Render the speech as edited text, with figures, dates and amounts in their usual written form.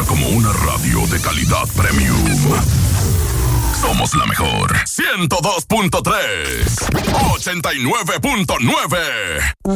como una radio de calidad premium. Somos la mejor. 102.3. 89.9.